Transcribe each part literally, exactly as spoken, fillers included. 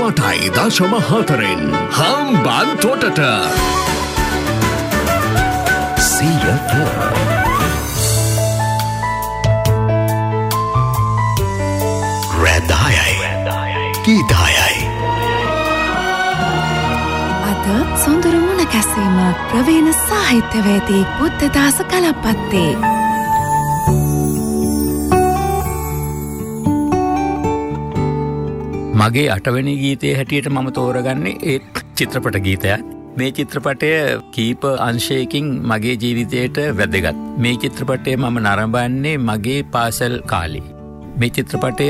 අනූඅටයි දශම හතරෙන් හම්බන් තොටට සියත රැදායයි ගීතායයි අද සොඳුරු මුණ කැසීම ප්‍රවීණ සාහිත්‍යවේදී බුද්ධදාස කලපත්තේ මගේ අටවැනි ගීතයේ හැටියට මම තෝරගන්නේ ඒ චිත්‍රපට ගීතයක්. මේ චිත්‍රපටය කීප අංශයකින් මගේ ජීවිතයට වැදගත්. මේ චිත්‍රපටය මම නරඹන්නේ මගේ පාසල් කාලේ. මේ චිත්‍රපටය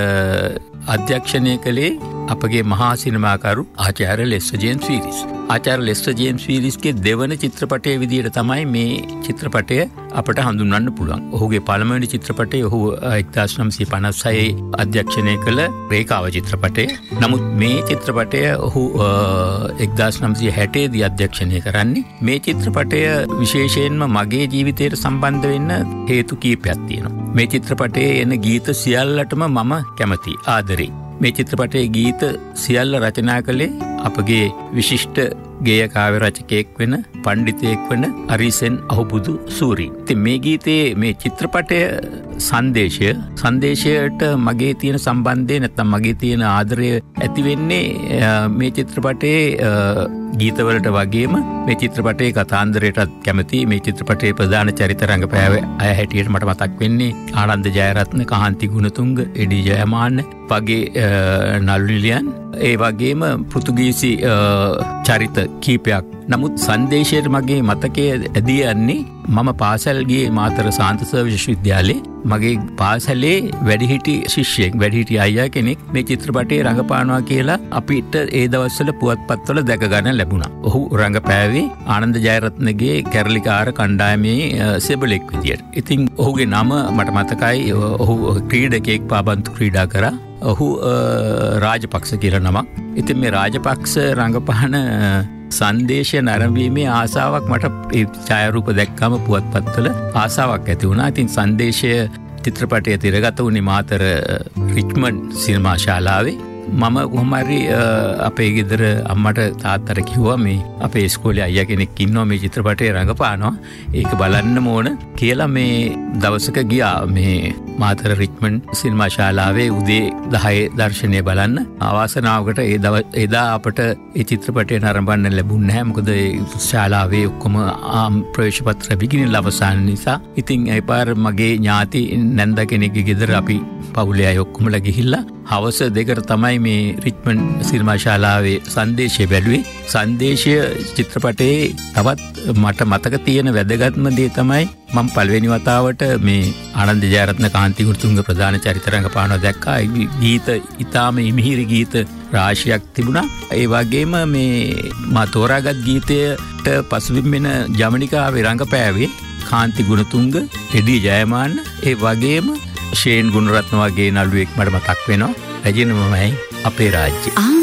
අධ්‍යක්ෂණය කළේ අපගේ මහා සිනමාකරු ආචාර්ය ලෙස්ටර් ජේම්ස් පීරිස්. ආචාර්ය ලෙස්ටර් ජේම්ස් පීරිස්ගේ දෙවන චිත්‍රපටයේ විදියට තමයි මේ චිත්‍රපටය අපට හඳුන්වන්න පුළුවන්. ඔහුගේ පළමුවෙනි චිත්‍රපටය ඔහු එක්දාස් නවසිය පනස් හයේ අධ්‍යක්ෂණය කළ රේඛාව චිත්‍රපටය. නමුත් මේ චිත්‍රපටය ඔහු එක්දාස් නවසිය හැටේ දී අධ්‍යක්ෂණය කරන්නේ. මේ චිත්‍රපටය විශේෂයෙන්ම මගේ ජීවිතයට සම්බන්ධ වෙන්න හේතු කීපයක් තියෙනවා. මේ චිත්‍රපටයේ එන ගීත සියල්ලටම මම කැමතියි, ආදරෙයි. මේ චිත්‍රපටයේ ගීත සියල්ල රචනා කළේ අපගේ විශිෂ්ට ගේය කාව්‍ය රචකයෙක් වෙන පණ්ඩිතයෙක් වෙන අරිසෙන් අහුබුදු සූරී. ඉතින් මේ ගීතයේ මේ චිත්‍රපටය සංදේශය සංදේශයට මගේ තියෙන සම්බන්ධය නැත්නම් මගේ තියෙන ආදරය ඇති වෙන්නේ මේ චිත්‍රපටයේ ගීතවලට වගේම මේ චිත්‍රපටයේ කතාන්දරයටත් කැමතියි. මේ චිත්‍රපටයේ ප්‍රධාන චරිත රංගපෑව අය හැටියට මට මතක් වෙන්නේ ආනන්ද ජයරත්න, කාන්ති ගුණතුංග, එඩි ජයමාන්න වගේ නළු නිලියන්, ඒ වගේම පෘතුගීසි චරිත කීපයක්. නමුත් සංදේශයට මගේ මතකයේ ඇදී යන්නේ මම පාසල් ගියේ මාතර සාන්තසර් විශ්වවිද්‍යාලයේ. මගේ පාසලේ වැඩිහිටි ශිෂ්‍යයෙක්, වැඩිහිටි අයියා කෙනෙක් මේ චිත්‍රපටයේ රඟපානවා කියලා අපිට ඒ දවස්වල පුවත්පත්වල දැක ගන්න ලැබුණා. ඔහු රඟපෑවේ ආනන්ද ජයරත්නගේ කැරලිකාර කණ්ඩායමේ සෙබළෙක් විදියට. ඉතින් ඔහුගේ නම මට මතකයි. ඔහු ක්‍රීඩකයෙක් පාබන්තු ක්‍රීඩා කරා. ඔහු රාජපක්ෂ කියලා නමක්. ඉතින් මේ රාජපක්ෂ රඟපාන සංදේශය නරඹීමේ ආසාවක් මට ඒ ඡායාරූප දැක්කම පුවත්පත්වල ආසාවක් ඇති වුණා. ඉතින් සංදේශය චිත්‍රපටය තිරගත වුණේ මාතර රිච්මන්ඩ් සිනමා ශාලාවේ. මම කොහොම හරි අපේ ගෙදර අම්මට තාත්තට කිව්වා මේ අපේ ඉස්කෝලේ අයියා කෙනෙක් ඉන්නවා මේ චිත්‍රපටයේ රඟපානවා, ඒක බලන්න ඕන කියලා. මේ දවසක ගියා මේ මාතර රිච්මන්ඩ් සිනමා ශාලාවේ උදේ දහයේ දර්ශනය බලන්න. අවාසනාවකට ඒ දවස් එදා අපට ඒ චිත්‍රපටය නරඹන්න ලැබුණ නැහැ. මොකද ඒ ශාලාවේ ඔක්කොම ප්‍රවේශ පත්‍ර විකිණිල අවසන් නිසා. ඉතින් ඒ පාර මගේ ඥාති නැන්ද කෙනෙක්ගේ ගෙදර අපි පවුලේ අය ඔක්කොමලා ගිහිල්ලා හවස දෙකට තමයි මේ රිච්මන්ඩ් සිනමා ශාලාවේ සංදේශය බැලුවේ. සංදේශය චිත්‍රපටයේ තවත් මට මතක තියෙන වැදගත්ම දේ තමයි මම පළවෙනි වතාවට මේ ආනන්ද ජයරත්න, කාන්ති ගුණතුංග ප්‍රධාන චරිත රංගපානවා දැක්කා. ගීත ඉතාම ඉමිහිරි ගීත රාශියක් තිබුණා. ඒ වගේම මේ මා තෝරාගත් ගීතයට පසුබිම් වෙන ජවනිකාවේ රංගපෑවේ කාන්ති ගුණතුංග, එඩි ජයමාන්න, ඒ වගේම ෂේන් ගුණරත්න වගේ නළුවෙක් මට මතක් වෙනවා. රජිනමයි අපේ රාජ්‍ය.